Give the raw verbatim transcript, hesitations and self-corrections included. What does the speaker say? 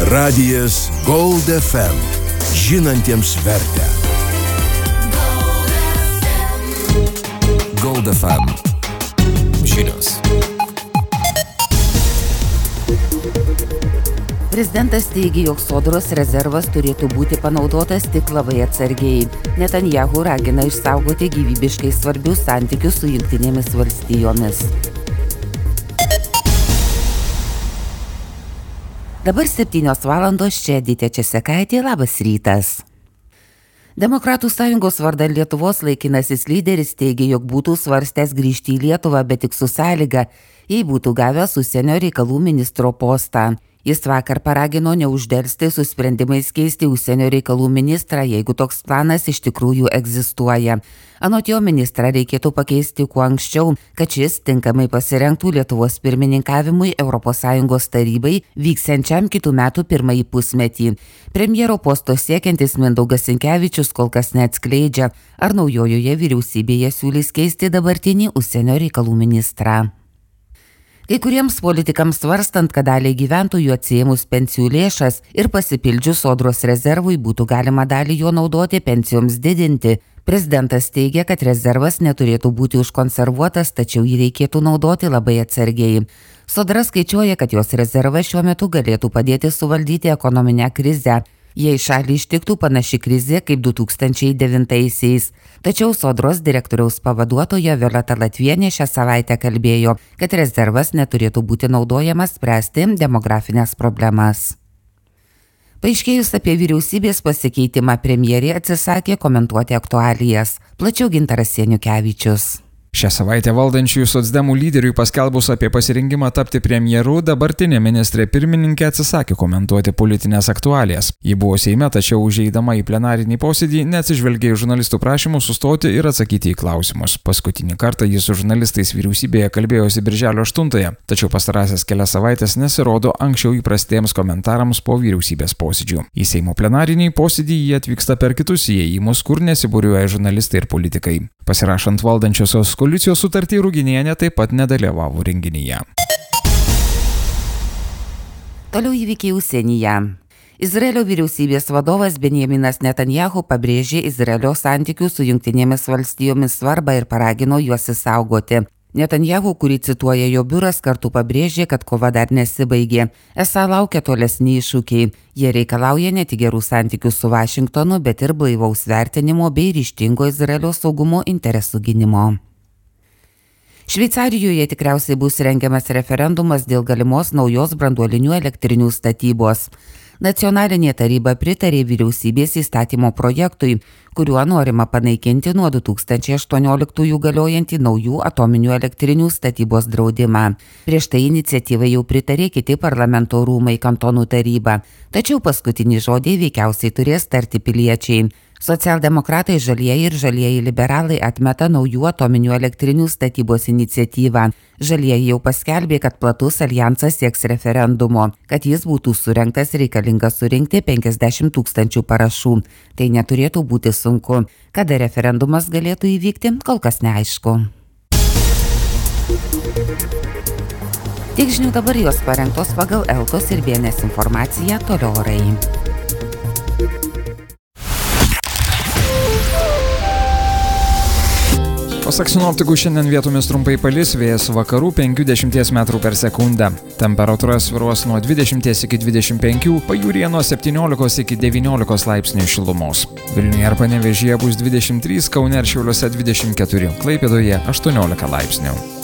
Radijas Gold F M. Žinantiems vertę. Gold F M. Žinios. Prezidentas teigia, jog sodros rezervas turėtų būti panaudotas tik labai atsargiai. Netanjahu ragina išsaugoti gyvybiškai svarbius santykius su Jungtinėmis valstijomis. Dabar septynios valandos, čia Edita Česekaitė, labas rytas. Demokratų sąjungos vardan Lietuvos laikinasis lyderis teigia, jog būtų svarstęs grįžti į Lietuvą, bet tik su sąlyga, jei būtų gavęs užsienio reikalų ministro postą. Jis vakar paragino neuždelsti su sprendimais keisti užsienio reikalų ministrą, jeigu toks planas iš tikrųjų egzistuoja. Anot jo, ministrą reikėtų pakeisti kuo anksčiau, kad šis tinkamai pasirengtų Lietuvos pirmininkavimui Europos Sąjungos tarybai vyksiančiam kitų metų pirmąjį pusmetį. Premjero posto siekiantis Mindaugas Sinkevičius kol kas neatskleidžia, ar naujojoje vyriausybėje siūlys keisti dabartinį užsienio reikalų ministrą. Kai kuriems politikams svarstant, kad daliai gyventojų atsiėmus pensijų lėšas ir pasipildžius sodros rezervui būtų galima dalį jo naudoti pensijoms didinti, prezidentas teigia, kad rezervas neturėtų būti užkonservuotas, tačiau jį reikėtų naudoti labai atsargiai. Sodra skaičiuoja, kad jos rezervas šiuo metu galėtų padėti suvaldyti ekonominę krizę, jei šalį ištiktų panaši krizė kaip du tūkstančiai devintaisiais. Tačiau sodros direktoriaus pavaduotoja Violeta Latvienė šią savaitę kalbėjo, kad rezervas neturėtų būti naudojamas spręsti demografinės problemas. Paaiškėjus apie vyriausybės pasikeitimą, premjerė atsisakė komentuoti aktualijas. Plačiau Gintaras Seniukevičius. Šią savaitę valdančiųjų socdemų lyderiui paskelbus apie pasirinkimą tapti premjeru, dabartinė ministrė pirmininkė atsisakė komentuoti politinės aktualijas. Ji buvo Seime, tačiau užeidama į plenarinį posėdį neatsižvelgė į žurnalistų prašymus sustoti ir atsakyti į klausimus. Paskutinį kartą jis su žurnalistais vyriausybėje kalbėjosi birželio aštuntąją, tačiau pastarąsias kelias savaitės nesirodo anksčiau įprastiems komentarams po vyriausybės posėdžių. Į Seimo plenarinį posėdį jie atvyksta per kitus įėjimus, kur nesibūriuoja žurnalistai ir politikai. Pasirašant valdančiosios koalicijos sutartį, Ruginienė taip pat nedalyvavo renginyje. Toliau įvykiai užsienyje. Izraelio vyriausybės vadovas Benjaminas Netanjahu pabrėžė Izraelio santykių su Jungtinėmis valstijomis svarbą ir paragino juos išsaugoti. Netanjahu, kurį cituoja jo biuras, kartu pabrėžė, kad kova dar nesibaigė. Esą laukia tolesni iššūkiai. Jie reikalauja ne tik gerų santykių su Vašingtonu, bet ir blaivaus vertinimo bei ryžtingo Izraelio saugumo interesų gynimo. Šveicarijoje tikriausiai bus rengiamas referendumas dėl galimos naujos branduolinių elektrinių statybos. Nacionalinė taryba pritarė vyriausybės įstatymo projektui, kuriuo norima panaikinti nuo du tūkstančiai aštuonioliktųjų galiojantį naujų atominių elektrinių statybos draudimą. Prieš tai iniciatyvai jau pritarė kiti parlamento rūmai, kantonų taryba, tačiau paskutinį žodį veikiausiai turės tarti piliečiai. Socialdemokratai, žalieji ir žalieji liberalai atmeta naujų atominių elektrinių statybos iniciatyvą. Žalieji jau paskelbė, kad platus alijansas sieks referendumo. Kad jis būtų surengtas, reikalinga surinkti penkiasdešimt tūkstančių parašų. Tai neturėtų būti sunku. Kada referendumas galėtų įvykti, kol kas neaišku. Tiek žinių dabar, jos parengtos pagal Eltos ir B N S informaciją, toliau orai. Pasak sinoptikų, šiandien vietomis trumpai palis, vėjas vakarų penkių dešimties metrų per sekundę. Temperatūra svyruos nuo dvidešimties iki dvidešimt penkių, pajūryje nuo septyniolikos iki devyniolikos laipsnių šilumos. Vilniuje ir Panevėžyje bus dvidešimt trys, Kaune ir Šiauliuose dvidešimt keturi, Klaipėdoje aštuoniolika laipsnių.